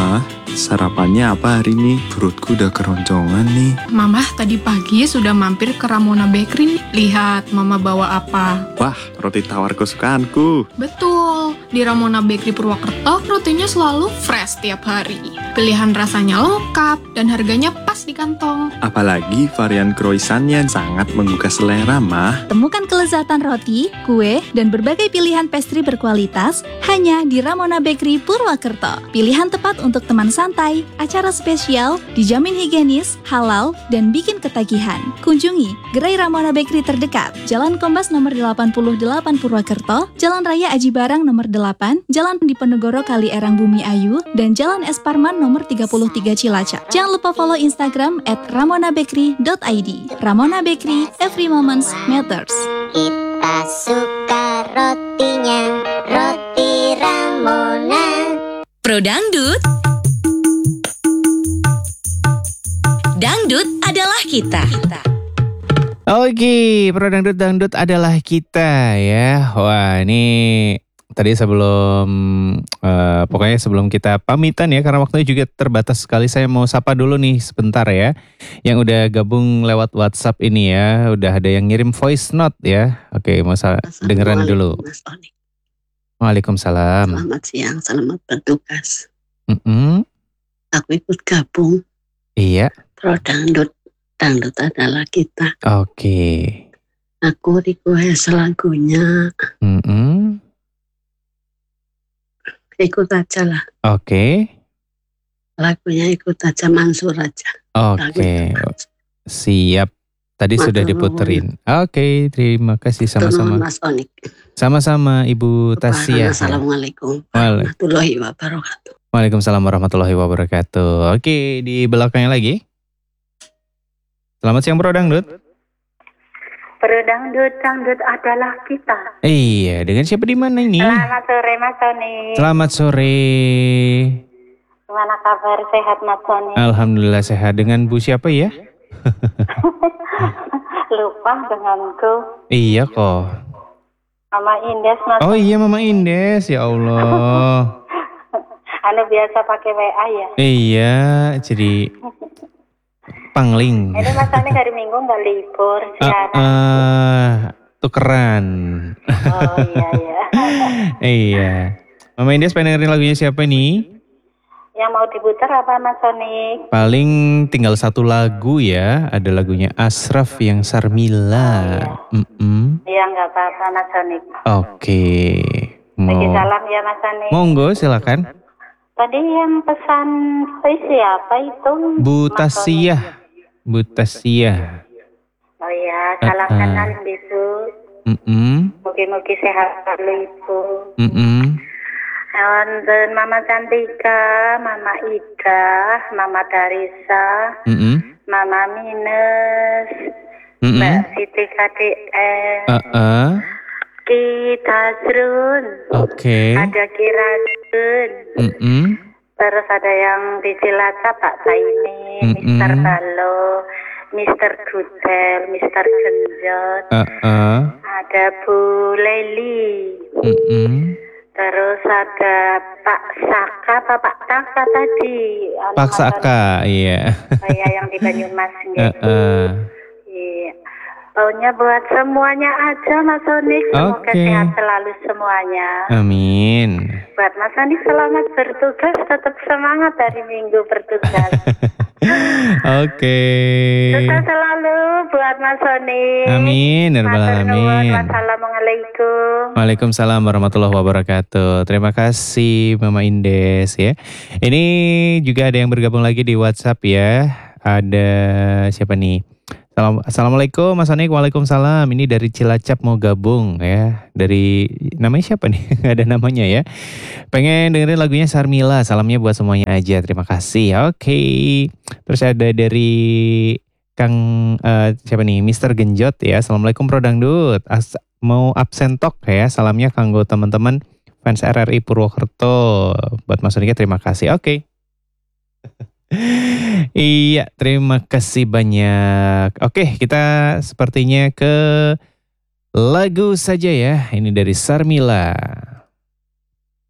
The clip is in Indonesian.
Ma, sarapannya apa hari ini? Perutku udah keroncongan nih. Mama tadi pagi sudah mampir ke Ramona Bakery nih. Lihat Mama bawa apa. Wah, roti tawar kesukaanku. Betul, di Ramona Bakery Purwokerto rotinya selalu fresh tiap hari. Pilihan rasanya lengkap dan harganya pas di kantong. Apalagi varian croissantnya sangat menggugah selera, Ma. Temukan kelezatan roti, kue, dan berbagai pilihan pastry berkualitas hanya di Ramona Bakery Purwokerto. Pilihan tepat untuk teman santai, acara spesial, dijamin higienis, halal, dan bikin ketagihan. Kunjungi gerai Ramona Bakery terdekat, Jalan Kombas nomor 88 Purwokerto, Jalan Raya Aji Barang nomor 8, Jalan Diponegoro Kali Erang Bumi Ayu, dan Jalan Es Parman nomor 33 Cilacap. Jangan lupa follow Instagram @ramonabakery.id. Ramona Bakery, every moment matters. Kita suka rotinya, roti Ramona. Pro Dangdut. Dangdut adalah kita. Oke, Pro Dangdut adalah kita ya. Wah, ini tadi pokoknya sebelum kita pamitan ya, karena waktunya juga terbatas sekali, saya mau sapa dulu nih sebentar ya, yang udah gabung lewat WhatsApp ini ya, udah ada yang ngirim voice note ya. Oke, mau dengeran dulu. Mas Oni. Waalaikumsalam. Selamat siang, selamat bertugas. Aku ikut gabung. Iya. Pro Dangdut adalah kita. Oke. Aku request lagunya. Ikut aja lah. Oke. Lagunya ikut aja, Mansur aja. Oke. Siap. Tadi sudah diputerin. Oke, terima kasih sama-sama. Mas Onik. Sama-sama Ibu Tasya. Assalamualaikum warahmatullahi wabarakatuh. Waalaikumsalam warahmatullahi wabarakatuh. Oke, di belakangnya lagi. Selamat siang Pro Dangdut. Pro Dangdut adalah kita. Iya, dengan siapa di mana ini? Selamat sore Mas Sony. Selamat sore. Gimana kabar, sehat Mas Sony? Alhamdulillah sehat. Dengan Bu siapa ya? Lupa denganku. Iya kok. Mama Indes Mas. Oh iya Mama Indes, ya Allah. Anu biasa pakai WA ya? Iya, jadi pangling. Ini Mas Sony hari Minggu nggak libur siaran. Tukeran. Oh iya. Iya. Mama Indes pengen dengerin lagunya siapa nih? Yang mau diputar apa Mas Sony? Paling tinggal satu lagu ya. Ada lagunya Ashraf yang Sarmila. Iya nggak apa-apa Mas Sony. Oke. Bagi salam ya Mas Sony. Monggo silakan. Tadi yang pesan siapa itu? Bu Tasya. Bu Tasya. Oh iya, salam kenal Bisu. Mugi-mugi sehat selalu Ibu. Dan Mama Cantika, Mama Ida, Mama Darisa, Mama Minus, Mbak Siti KDR, Kita Zrun, ada Kirajun, terus ada yang di Cilacap Pak Taimi, Mr. Balo, Mr. Gudel, Mr. Genjot, ada Bu Leli, terus ada Pak Saka, Pak Taka tadi. Pak Saka, iya. Oh iya, yang di Banyumas gitu. Iya. Pokoknya buat semuanya aja Mas Sonik, semoga sehat selalu semuanya. Amin. Buat Mas Sonik selamat bertugas, tetap semangat hari Minggu bertugas. Oke. Sukses selalu buat Mas Sonik. Amin. Amin. Wassalamualaikum. Waalaikumsalam warahmatullahi wabarakatuh. Terima kasih Mama Indes ya. Ini juga ada yang bergabung lagi di WhatsApp ya. Ada siapa nih? Assalamualaikum Mas Sonik. Waalaikumsalam. Ini dari Cilacap mau gabung ya. Dari namanya siapa nih? Gak ada namanya ya. Pengen dengerin lagunya Sarmila. Salamnya buat semuanya aja. Terima kasih. Oke. Terus ada dari Kang siapa nih? Mr. Genjot ya. Assalamualaikum Pro Dangdut. Mau absen tok ya. Salamnya kanggo teman-teman fans RRI Purwokerto. Buat Mas Soniknya terima kasih. Oke. Iya, terima kasih banyak. Oke, kita sepertinya ke lagu saja ya. Ini dari Sarmila.